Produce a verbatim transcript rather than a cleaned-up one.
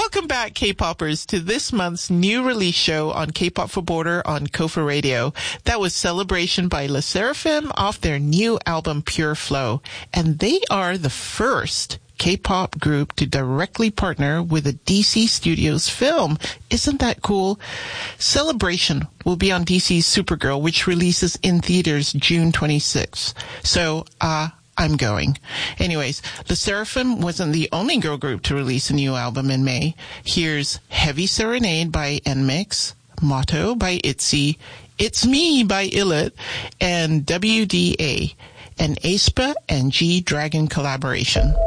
Welcome back, K-Poppers, to this month's new release show on K-Pop for Border on Kofa Radio. That was Celebration by LE SSERAFIM off their new album Pure Flow. And they are the first K-pop group to directly partner with a D C Studios film. Isn't that cool? Celebration will be on D C's Supergirl, which releases in theaters June twenty-sixth. So, uh, I'm going. Anyways, LE SSERAFIM wasn't the only girl group to release a new album in May. Here's Heavy Serenade by N M I X, Motto by ITZY, It's Me by ILLIT, and W D A, an aespa and G-Dragon collaboration.